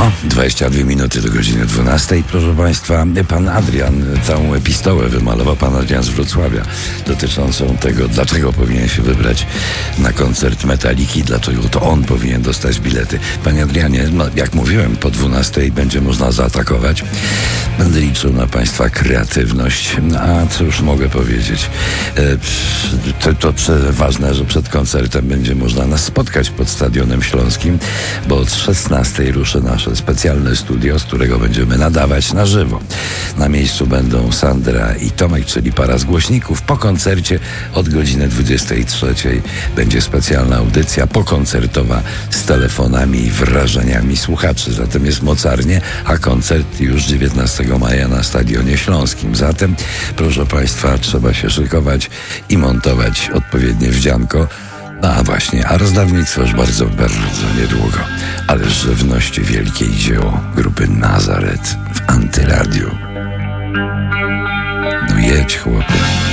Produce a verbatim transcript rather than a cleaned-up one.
No, dwadzieścia dwie minuty do godziny dwunastej. Proszę Państwa, pan Adrian całą epistołę wymalował, pan Adrian z Wrocławia, dotyczącą tego, dlaczego powinien się wybrać na koncert Metaliki, dlaczego to on powinien dostać bilety. Panie Adrianie, no, jak mówiłem, po dwunastej będzie można zaatakować. Będę liczył na Państwa kreatywność. A cóż mogę powiedzieć? To, to ważne, że przed koncertem będzie można nas spotkać pod Stadionem Śląskim, bo od szesnastej ruszy nasze specjalne studio, z którego będziemy nadawać na żywo. Na miejscu będą Sandra i Tomek, czyli para z głośników. Po koncercie od godziny dwudziestej trzeciej będzie specjalna audycja pokoncertowa z telefonami i wrażeniami słuchaczy. Zatem jest mocarnie, a koncert już dziewiętnastego maja na Stadionie Śląskim. Zatem, proszę Państwa, trzeba się szykować i montować odpowiednie wdzianko. No a właśnie, a rozdawnictwo już bardzo, bardzo niedługo. Ale żywności wielkie i dzieło grupy Nazaret w Antyradiu. No jedź, chłopie.